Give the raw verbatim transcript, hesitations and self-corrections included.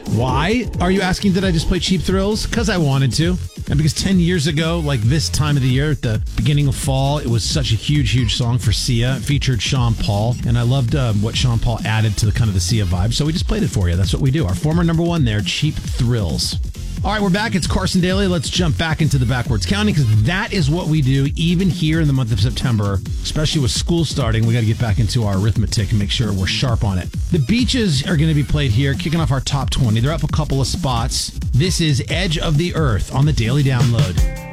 Why are you asking? Did I just play Cheap Thrills? Because I wanted to. And because ten years ago, like this time of the year, at the beginning of fall, it was such a huge, huge song for Sia. It featured Sean Paul, and I loved uh, what Sean Paul added to the kind of the Sia vibe, so we just played it for you. That's what we do. Our former number one there, Cheap Thrills. All right, we're back. It's Carson Daly. Let's jump back into the backwards counting, because that is what we do even here in the month of September, especially with school starting. We got to get back into our arithmetic and make sure we're sharp on it. The Beaches are going to be played here, kicking off our top twenty. They're up a couple of spots. This is Edge of the Earth on the Daily Download.